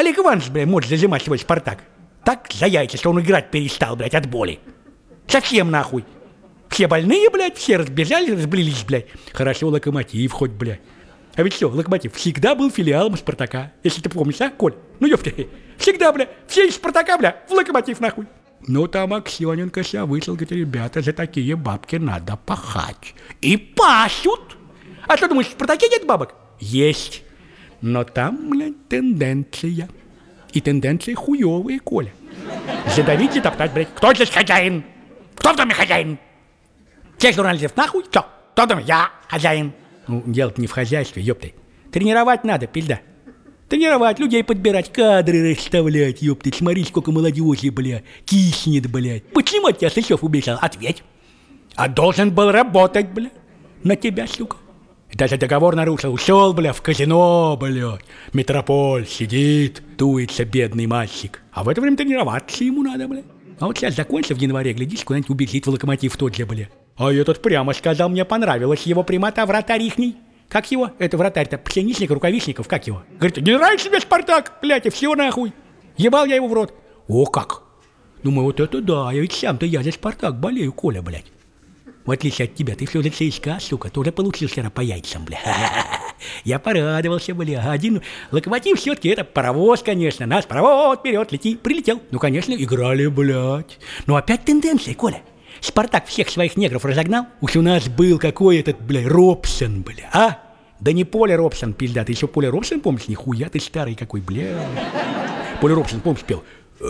Олег Иванович, блядь, может зажимать свой «Спартак». Так за яйца, что он играть перестал, блядь, от боли. Совсем нахуй. Все больные, блядь, все разбежались, разбрелись, блядь. Хорошо, Локомотив хоть, блядь. А ведь что, Локомотив всегда был филиалом Спартака. Если ты помнишь, а, Коль? Ну, ёпта, всегда, бля, все из Спартака, бля, в Локомотив, нахуй. Ну, там Аксененко себя вышел, говорит, ребята, за такие бабки надо пахать. И пашут. А что, думаешь, в Спартаке нет бабок? Есть. Но там, блядь, тенденция. И тенденции хуёвые, Коля. Задавить и топтать, блядь. Кто здесь хозяин? Кто в доме хозяин? Все журналистов нахуй? Что? Кто в доме? Я хозяин. Ну, дело-то не в хозяйстве, ёпты. Тренировать надо, пизда. Тренировать, людей подбирать, кадры расставлять, ёпты. Смотри, сколько молодежи, бля, киснет, блядь. Почему тебя Сычев убежал? Ответь. А должен был работать, бля. На тебя, сука. Даже договор нарушил. Ушел, бля, в казино, блядь. Метрополь сидит, дуется бедный мальчик. А в это время тренироваться ему надо, бля. А вот сейчас закончится в январе, глядишь, куда-нибудь убежит в Локомотив тот же, бля. А этот прямо сказал, мне понравилась его прямота, вратарь ихний. Как его? Это вратарь-то, Пшеничник, Рукавишников, как его? Говорит, не нравится тебе Спартак, блядь, и все нахуй. Ебал я его в рот. О, как? Думаю, вот это да, я ведь сам-то я за Спартак болею, Коля, блядь. В отличие от тебя, ты все за ЦСКА, сука, тоже получил вчера по яйцам, бля. Я порадовался, бля. Один Локомотив все-таки это паровоз, конечно. Наш паровоз, вперед, лети, прилетел. Ну, конечно, играли, блядь. Но опять тенденция, Коля. Спартак всех своих негров разогнал. Уж у нас был какой этот, бля, Робсон, бля, а? Да не Поля Робсон, пизда. Ты еще Поля Робсон помнишь? Нихуя ты старый какой, бля. Поля Робсон, помнишь, пел?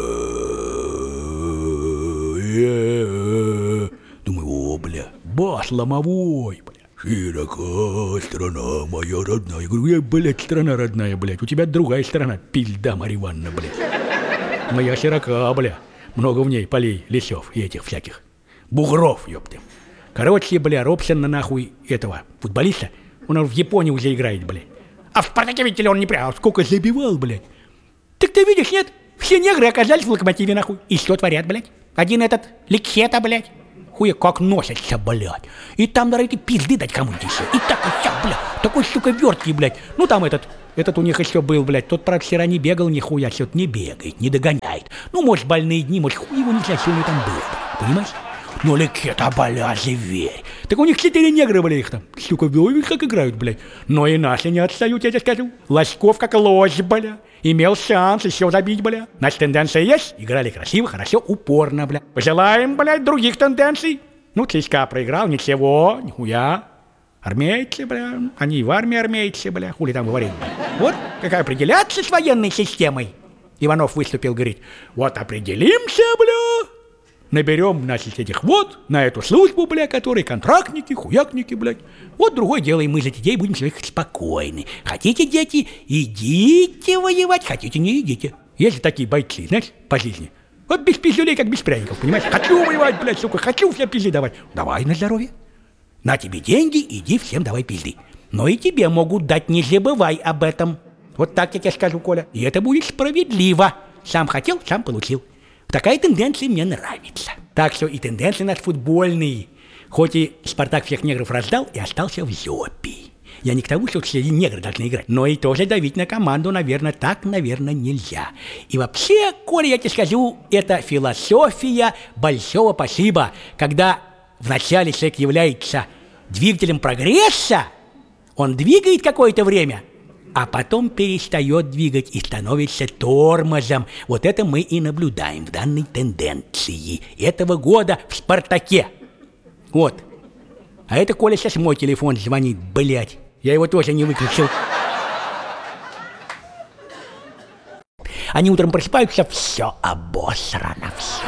Думаю, о, бля, бас ломовой, бля. Широка страна моя родная. Я говорю, блядь, страна родная, блядь. У тебя другая страна, пизда, Марья Ивановна, блядь. Моя широка, бля. Много в ней полей, лесов и этих всяких. Бугров, ёпты. Короче, бля, Робсон на нахуй этого футболиста. Он в Японии уже играет, блядь. А в Спартаке, видите ли, он не прям. Сколько забивал, блядь. Так ты видишь, нет? Все негры оказались в Локомотиве, нахуй. И что творят, блядь? Один этот Ликхета, блядь. Хуя как носятся, блядь. И там норовит пизды дать кому-нибудь еще. И так и вся, блядь. Такой, сука, верткий, блядь. Ну там этот у них еще был, блядь. Тот, правда, вчера не бегал нихуя. Что-то не бегает, не догоняет. Ну, может, больные дни, может, хуй его не знаю, что у него там было, блядь. Понимаешь? Ну, Ликхета, бля, зверь. Так у них 4 негра, блядь, их там. Сука, видишь, как играют, блядь. Но и наши не отстают, я тебе скажу. Лоськов как лось, бля. Имел шанс еще забить, бля. Значит, тенденция есть. Играли красиво, хорошо, упорно, бля. Пожелаем, блядь, других тенденций. Ну, ЦСКА проиграл, ничего, нихуя. Армейцы, бля. Они в армии армейцы, бля. Хули там говорить, бля. Вот, как определяться с военной системой. Иванов выступил, говорит, вот определимся, бля. Наберем, значит, этих вот, на эту службу, бля, которые контрактники, хуякники, блядь. Вот другое дело, и мы за детей будем человек спокойны. Хотите, дети, идите воевать, хотите, не идите. Есть же такие бойцы, знаешь, по жизни. Вот без пиздюлей, как без пряников, понимаешь? Хочу воевать, блядь, сука, хочу всем пизды давать. Давай на здоровье. На тебе деньги, иди всем давай пизды. Но и тебе могут дать, не забывай об этом. Вот так я тебе скажу, Коля. И это будет справедливо. Сам хотел, сам получил. Такая тенденция мне нравится. Так что и тенденции наши футбольные. Хоть и Спартак всех негров раздал и остался в жопе. Я не к тому, что все негры должны играть, но и тоже давить на команду, наверное, так, наверное, нельзя. И вообще, Коля, я тебе скажу, это философия большого спасибо. Когда вначале человек является двигателем прогресса, он двигает какое-то время, а потом перестает двигать и становится тормозом. Вот это мы и наблюдаем в данной тенденции этого года в «Спартаке». Вот. А это Коля сейчас мой телефон звонит, блядь. Я его тоже не выключил. Они утром просыпаются, все обосрано,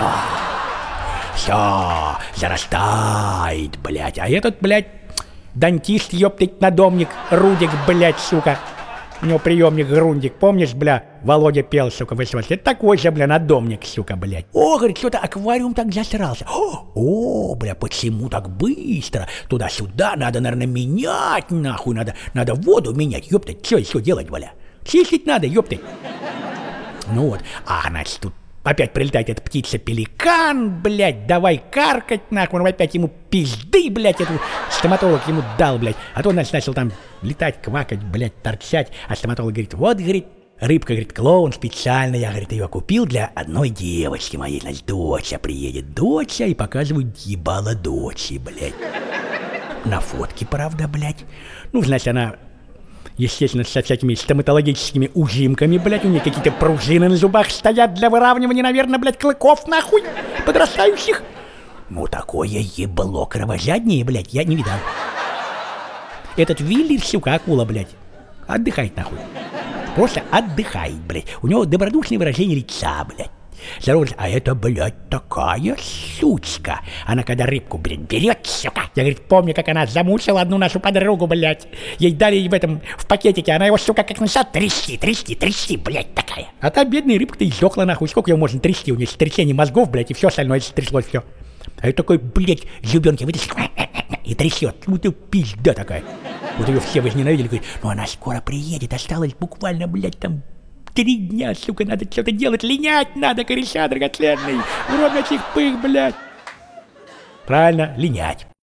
все зарастает, блядь. А этот, блядь, дантист, ёптыть, надомник, Рудик, блядь, сука. У него приемник Грундик, помнишь, бля, Володя пел, сука, в 18 лет. Такой же, бля, надомник, сука, блядь. О, говорит, что-то аквариум так засрался. О, бля, почему так быстро? Туда-сюда надо, наверное, менять, нахуй, надо воду менять, ёптать. Что еще делать, бля? Чистить надо, ёптать. Ну вот, значит, тут опять прилетает эта птица-пеликан, блядь, давай каркать, нахуй, он опять ему пизды, блядь, эту стоматолог ему дал, блядь. А то он, значит, начал там летать, квакать, блядь, торчать, а стоматолог говорит, вот, говорит, Рыбка, говорит, клоун, специально я, говорит, ее купил для одной девочки моей, значит, доча приедет, доча, и показывают ебало дочи, блядь. На фотке, правда, блядь. Ну, значит, она, естественно, со всякими стоматологическими ужимками, блядь, у нее какие-то пружины на зубах стоят для выравнивания, наверное, блядь, клыков, нахуй, подрастающих. Ну, такое ебало кровожаднее, блядь, я не видал. Этот Вилли, сука, акула, блядь, отдыхает, нахуй. Просто отдыхает, блядь. У него добродушное выражение лица, блядь. Здорово, а это, блядь, такая сучка. Она когда рыбку, блядь, берет, сука. Я, говорит, помню, как она замучила одну нашу подругу, блядь. Ей дали в пакетике, она его, сука, как начала трясти, блядь, такая. А та бедная рыбка-то издохла, нахуй. Сколько ее можно трясти? У нее сотрясение мозгов, блядь, и все остальное тряслось, все. А это такой, блядь, зубенки вытащил и трясет. Ну ты пизда такая. Вот ее все возненавидели, говорят, ну она скоро приедет, осталось буквально, блядь, там 3 дня, сука, надо что-то делать, линять надо, кореша драгоценный, в рот на пых, блядь. Правильно, линять.